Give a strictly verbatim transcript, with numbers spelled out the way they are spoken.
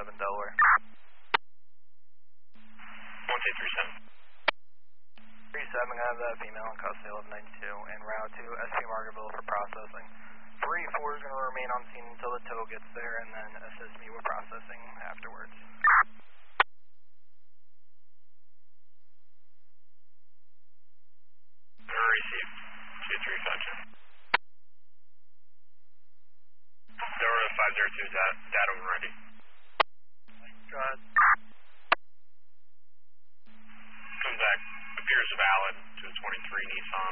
seven, Delaware. one two three seven. three seven, I have that female in custody eleven ninety-two en route to S P Margaretville for processing. three four is going to remain on scene until the tow gets there and then assist me with processing afterwards. Receive two three five two. Delaware five zero two, data when ready. Go ahead. Comes back, appears valid to a twenty-three Nissan